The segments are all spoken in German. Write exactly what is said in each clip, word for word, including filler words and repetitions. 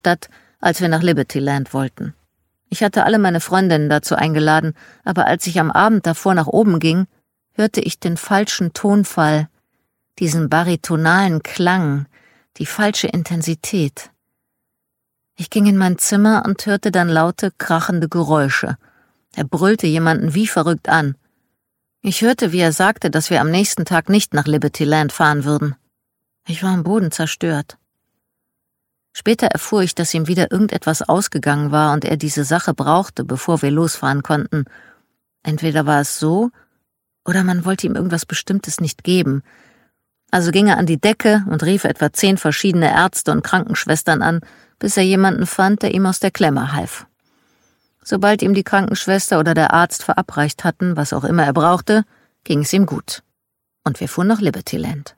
Stadt, als wir nach Libertyland wollten. Ich hatte alle meine Freundinnen dazu eingeladen, aber als ich am Abend davor nach oben ging, hörte ich den falschen Tonfall, diesen baritonalen Klang, die falsche Intensität. Ich ging in mein Zimmer und hörte dann laute, krachende Geräusche. Er brüllte jemanden wie verrückt an. Ich hörte, wie er sagte, dass wir am nächsten Tag nicht nach Libertyland fahren würden. Ich war am Boden zerstört. Später erfuhr ich, dass ihm wieder irgendetwas ausgegangen war und er diese Sache brauchte, bevor wir losfahren konnten. Entweder war es so, oder man wollte ihm irgendwas Bestimmtes nicht geben. Also ging er an die Decke und rief etwa zehn verschiedene Ärzte und Krankenschwestern an, bis er jemanden fand, der ihm aus der Klemme half. Sobald ihm die Krankenschwester oder der Arzt verabreicht hatten, was auch immer er brauchte, ging es ihm gut. Und wir fuhren nach Libertyland.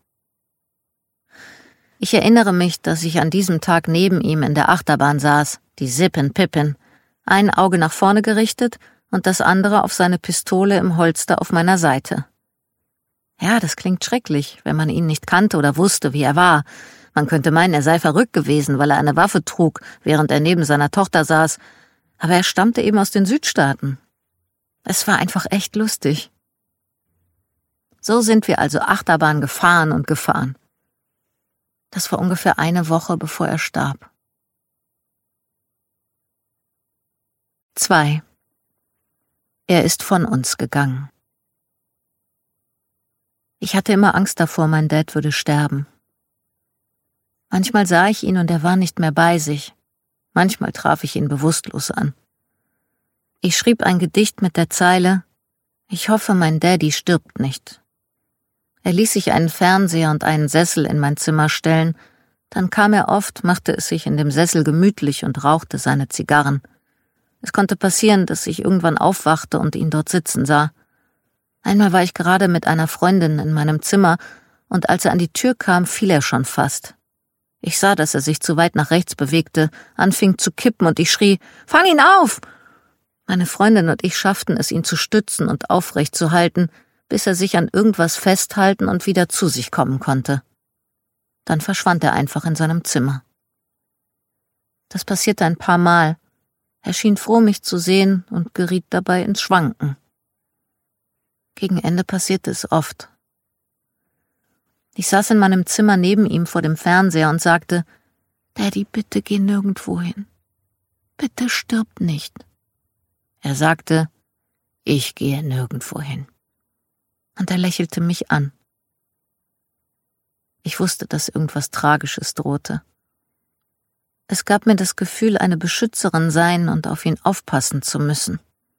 Ich erinnere mich, dass ich an diesem Tag neben ihm in der Achterbahn saß, die Zippin Pippin, ein Auge nach vorne gerichtet und das andere auf seine Pistole im Holster auf meiner Seite. Ja, das klingt schrecklich, wenn man ihn nicht kannte oder wusste, wie er war. Man könnte meinen, er sei verrückt gewesen, weil er eine Waffe trug, während er neben seiner Tochter saß, aber er stammte eben aus den Südstaaten. Es war einfach echt lustig. So sind wir also Achterbahn gefahren und gefahren. Das war ungefähr eine Woche, bevor er starb. Zwei. Er ist von uns gegangen. Ich hatte immer Angst davor, mein Dad würde sterben. Manchmal sah ich ihn und er war nicht mehr bei sich. Manchmal traf ich ihn bewusstlos an. Ich schrieb ein Gedicht mit der Zeile: Ich hoffe, mein Daddy stirbt nicht. Er ließ sich einen Fernseher und einen Sessel in mein Zimmer stellen, dann kam er oft, machte es sich in dem Sessel gemütlich und rauchte seine Zigarren. Es konnte passieren, dass ich irgendwann aufwachte und ihn dort sitzen sah. Einmal war ich gerade mit einer Freundin in meinem Zimmer, und als er an die Tür kam, fiel er schon fast. Ich sah, dass er sich zu weit nach rechts bewegte, anfing zu kippen und ich schrie: »Fang ihn auf!« Meine Freundin und ich schafften es, ihn zu stützen und aufrecht zu halten, bis er sich an irgendwas festhalten und wieder zu sich kommen konnte. Dann verschwand er einfach in seinem Zimmer. Das passierte ein paar Mal. Er schien froh, mich zu sehen und geriet dabei ins Schwanken. Gegen Ende passierte es oft. Ich saß in meinem Zimmer neben ihm vor dem Fernseher und sagte: »Daddy, bitte geh nirgendwo hin. Bitte stirb nicht.« Er sagte: »Ich gehe nirgendwo hin.« Und er lächelte mich an. Ich wusste, dass irgendwas Tragisches drohte. Es gab mir das Gefühl, eine Beschützerin sein und auf ihn aufpassen zu müssen.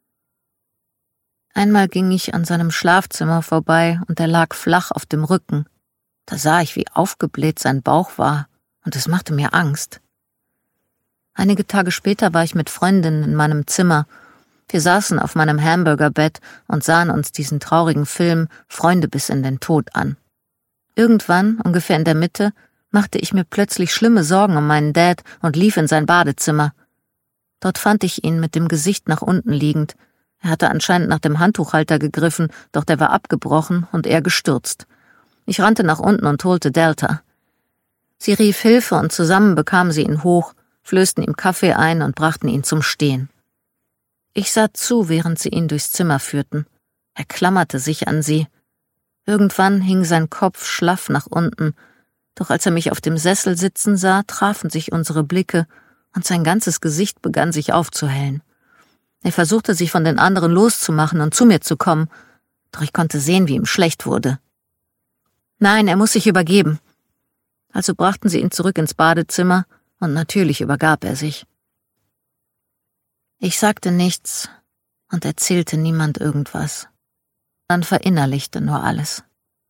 Einmal ging ich an seinem Schlafzimmer vorbei und er lag flach auf dem Rücken. Da sah ich, wie aufgebläht sein Bauch war, und es machte mir Angst. Einige Tage später war ich mit Freundinnen in meinem Zimmer. Wir saßen auf meinem Hamburgerbett und sahen uns diesen traurigen Film Freunde bis in den Tod an. Irgendwann, ungefähr in der Mitte, machte ich mir plötzlich schlimme Sorgen um meinen Dad und lief in sein Badezimmer. Dort fand ich ihn mit dem Gesicht nach unten liegend. Er hatte anscheinend nach dem Handtuchhalter gegriffen, doch der war abgebrochen und er gestürzt. Ich rannte nach unten und holte Delta. Sie rief Hilfe und zusammen bekamen sie ihn hoch, flößten ihm Kaffee ein und brachten ihn zum Stehen. Ich sah zu, während sie ihn durchs Zimmer führten. Er klammerte sich an sie. Irgendwann hing sein Kopf schlaff nach unten, doch als er mich auf dem Sessel sitzen sah, trafen sich unsere Blicke und sein ganzes Gesicht begann sich aufzuhellen. Er versuchte, sich von den anderen loszumachen und zu mir zu kommen, doch ich konnte sehen, wie ihm schlecht wurde. Nein, er muss sich übergeben. Also brachten sie ihn zurück ins Badezimmer und natürlich übergab er sich. Ich sagte nichts und erzählte niemand irgendwas. Dann verinnerlichte nur alles.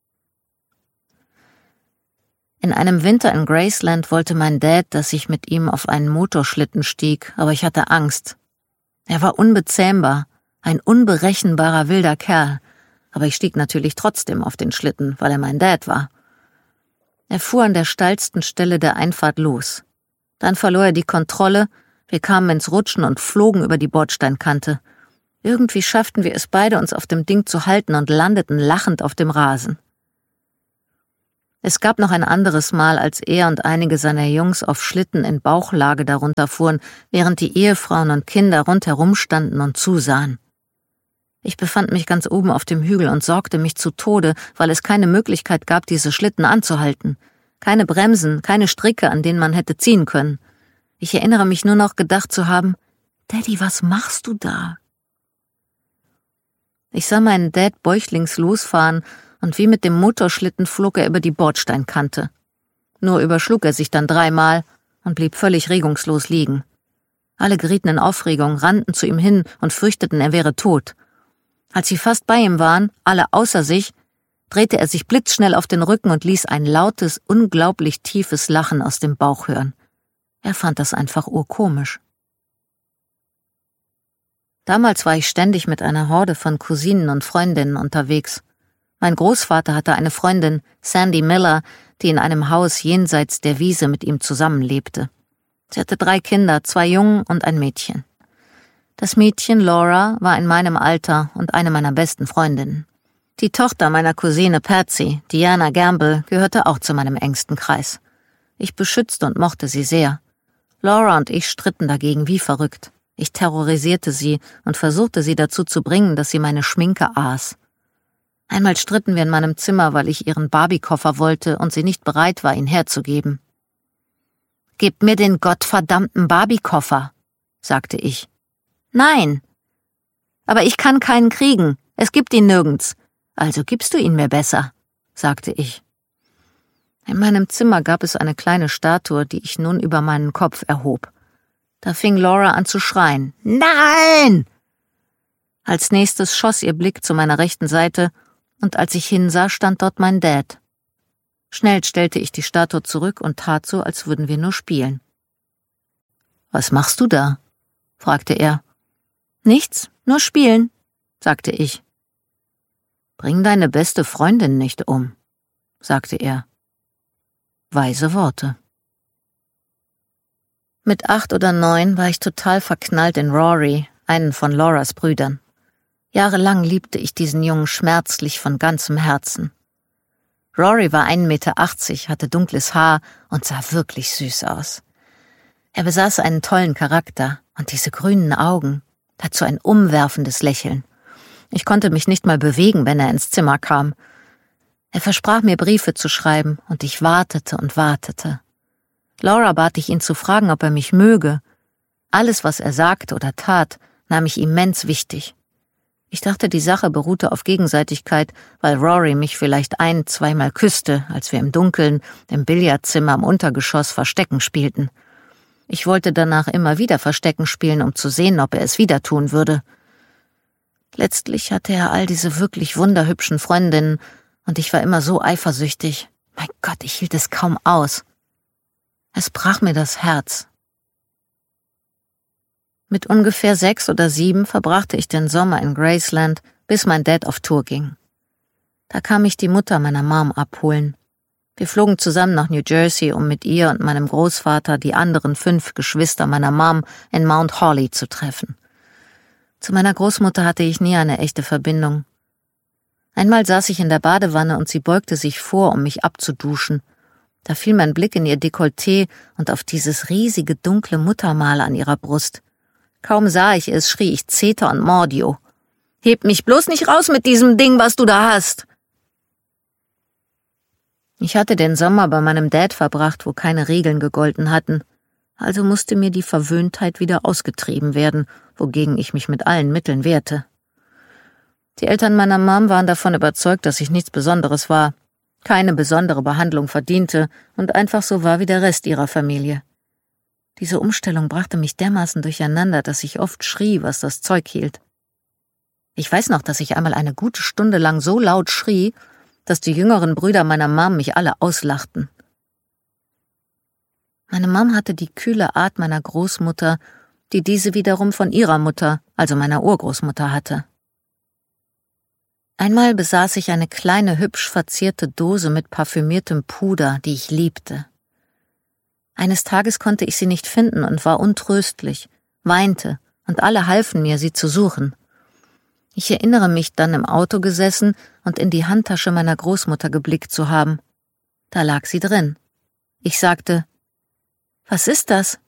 In einem Winter in Graceland wollte mein Dad, dass ich mit ihm auf einen Motorschlitten stieg, aber ich hatte Angst. Er war unbezähmbar, ein unberechenbarer wilder Kerl, aber ich stieg natürlich trotzdem auf den Schlitten, weil er mein Dad war. Er fuhr an der steilsten Stelle der Einfahrt los. Dann verlor er die Kontrolle, wir kamen ins Rutschen und flogen über die Bordsteinkante. Irgendwie schafften wir es beide, uns auf dem Ding zu halten und landeten lachend auf dem Rasen. Es gab noch ein anderes Mal, als er und einige seiner Jungs auf Schlitten in Bauchlage darunter fuhren, während die Ehefrauen und Kinder rundherum standen und zusahen. Ich befand mich ganz oben auf dem Hügel und sorgte mich zu Tode, weil es keine Möglichkeit gab, diese Schlitten anzuhalten. Keine Bremsen, keine Stricke, an denen man hätte ziehen können. Ich erinnere mich nur noch, gedacht zu haben, »Daddy, was machst du da?« Ich sah meinen Dad bäuchlings losfahren und wie mit dem Motorschlitten flog er über die Bordsteinkante. Nur überschlug er sich dann dreimal und blieb völlig regungslos liegen. Alle gerieten in Aufregung, rannten zu ihm hin und fürchteten, er wäre tot. Als sie fast bei ihm waren, alle außer sich, drehte er sich blitzschnell auf den Rücken und ließ ein lautes, unglaublich tiefes Lachen aus dem Bauch hören. Er fand das einfach urkomisch. Damals war ich ständig mit einer Horde von Cousinen und Freundinnen unterwegs. Mein Großvater hatte eine Freundin, Sandy Miller, die in einem Haus jenseits der Wiese mit ihm zusammenlebte. Sie hatte drei Kinder, zwei Jungen und ein Mädchen. Das Mädchen, Laura, war in meinem Alter und eine meiner besten Freundinnen. Die Tochter meiner Cousine Patsy, Diana Gamble, gehörte auch zu meinem engsten Kreis. Ich beschützte und mochte sie sehr. Laura und ich stritten dagegen wie verrückt. Ich terrorisierte sie und versuchte sie dazu zu bringen, dass sie meine Schminke aß. Einmal stritten wir in meinem Zimmer, weil ich ihren Barbie-Koffer wollte und sie nicht bereit war, ihn herzugeben. »Gib mir den gottverdammten Barbie-Koffer«, sagte ich. »Nein.« »Aber ich kann keinen kriegen. Es gibt ihn nirgends. Also gibst du ihn mir besser«, sagte ich. In meinem Zimmer gab es eine kleine Statue, die ich nun über meinen Kopf erhob. Da fing Laura an zu schreien. »Nein!« Als nächstes schoss ihr Blick zu meiner rechten Seite, und als ich hinsah, stand dort mein Dad. Schnell stellte ich die Statue zurück und tat so, als würden wir nur spielen. »Was machst du da?« fragte er. »Nichts, nur spielen«, sagte ich. »Bring deine beste Freundin nicht um«, sagte er. Weise Worte. Mit acht oder neun war ich total verknallt in Rory, einen von Lauras Brüdern. Jahrelang liebte ich diesen Jungen schmerzlich von ganzem Herzen. Rory war ein Meter achtzig, hatte dunkles Haar und sah wirklich süß aus. Er besaß einen tollen Charakter und diese grünen Augen, dazu ein umwerfendes Lächeln. Ich konnte mich nicht mal bewegen, wenn er ins Zimmer kam. Er versprach mir Briefe zu schreiben und ich wartete und wartete. Laura bat ich ihn zu fragen, ob er mich möge. Alles, was er sagte oder tat, nahm ich immens wichtig. Ich dachte, die Sache beruhte auf Gegenseitigkeit, weil Rory mich vielleicht ein-, zweimal küsste, als wir im Dunkeln, im Billardzimmer im Untergeschoss Verstecken spielten. Ich wollte danach immer wieder Verstecken spielen, um zu sehen, ob er es wieder tun würde. Letztlich hatte er all diese wirklich wunderhübschen Freundinnen und ich war immer so eifersüchtig. Mein Gott, ich hielt es kaum aus. Es brach mir das Herz. Mit ungefähr sechs oder sieben verbrachte ich den Sommer in Graceland, bis mein Dad auf Tour ging. Da kam ich die Mutter meiner Mom abholen. Wir flogen zusammen nach New Jersey, um mit ihr und meinem Großvater die anderen fünf Geschwister meiner Mom in Mount Holly zu treffen. Zu meiner Großmutter hatte ich nie eine echte Verbindung. Einmal saß ich in der Badewanne und sie beugte sich vor, um mich abzuduschen. Da fiel mein Blick in ihr Dekolleté und auf dieses riesige dunkle Muttermal an ihrer Brust. Kaum sah ich es, schrie ich Zeta und Mordio. »Heb mich bloß nicht raus mit diesem Ding, was du da hast!« Ich hatte den Sommer bei meinem Dad verbracht, wo keine Regeln gegolten hatten. Also musste mir die Verwöhntheit wieder ausgetrieben werden, wogegen ich mich mit allen Mitteln wehrte. Die Eltern meiner Mom waren davon überzeugt, dass ich nichts Besonderes war, keine besondere Behandlung verdiente und einfach so war wie der Rest ihrer Familie. Diese Umstellung brachte mich dermaßen durcheinander, dass ich oft schrie, was das Zeug hielt. Ich weiß noch, dass ich einmal eine gute Stunde lang so laut schrie, dass die jüngeren Brüder meiner Mom mich alle auslachten. Meine Mom hatte die kühle Art meiner Großmutter, die diese wiederum von ihrer Mutter, also meiner Urgroßmutter, hatte. Einmal besaß ich eine kleine, hübsch verzierte Dose mit parfümiertem Puder, die ich liebte. Eines Tages konnte ich sie nicht finden und war untröstlich, weinte, und alle halfen mir, sie zu suchen. Ich erinnere mich, dann im Auto gesessen und in die Handtasche meiner Großmutter geblickt zu haben. Da lag sie drin. Ich sagte, »Was ist das?«